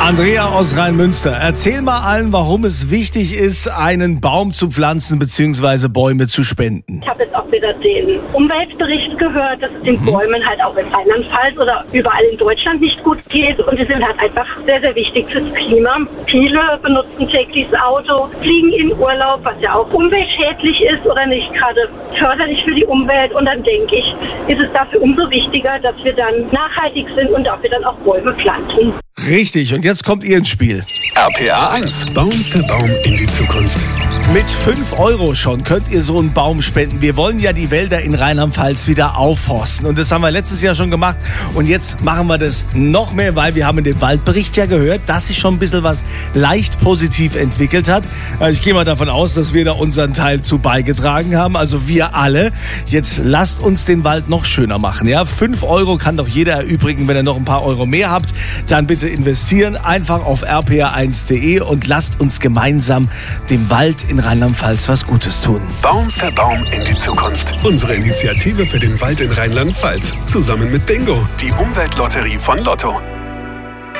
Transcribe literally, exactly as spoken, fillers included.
Andrea aus Rheinmünster, erzähl mal allen, warum es wichtig ist, einen Baum zu pflanzen bzw. Bäume zu spenden. Ich habe jetzt auch wieder den Umweltbericht gehört, dass es den mhm. Bäumen halt auch in Rheinland-Pfalz oder überall in Deutschland nicht gut geht. Und die sind halt einfach sehr, sehr wichtig fürs Klima. Viele benutzen täglich das Auto, fliegen in Urlaub, was ja auch umweltschädlich ist oder nicht gerade förderlich für die Umwelt. Und dann denke ich, ist es dafür umso wichtiger, dass wir dann nachhaltig sind und dafür dann auch Bäume pflanzen. Richtig, und jetzt kommt ihr ins Spiel. R P R eins. Baum für Baum in die Zukunft. Mit fünf Euro schon könnt ihr so einen Baum spenden. Wir wollen ja die Wälder in Rheinland-Pfalz wieder aufforsten. Und das haben wir letztes Jahr schon gemacht. Und jetzt machen wir das noch mehr, weil wir haben in dem Waldbericht ja gehört, dass sich schon ein bisschen was leicht positiv entwickelt hat. Ich gehe mal davon aus, dass wir da unseren Teil zu beigetragen haben. Also wir alle. Jetzt lasst uns den Wald noch schöner machen. Ja, fünf Euro kann doch jeder erübrigen. Wenn ihr noch ein paar Euro mehr habt, dann bitte investieren. Einfach auf r p r eins punkt d e und lasst uns gemeinsam dem Wald in Rheinland-Pfalz was Gutes tun. Baum für Baum in die Zukunft. Unsere Initiative für den Wald in Rheinland-Pfalz. Zusammen mit Bingo, die Umweltlotterie von Lotto.